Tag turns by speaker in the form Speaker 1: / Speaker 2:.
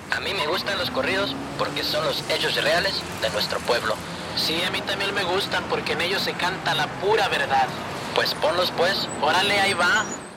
Speaker 1: A mí me gustan los corridos porque son los hechos reales de nuestro pueblo.
Speaker 2: Sí, a mí también me gustan porque en ellos se canta la pura verdad.
Speaker 1: Pues ponlos pues.
Speaker 2: Órale, ahí va.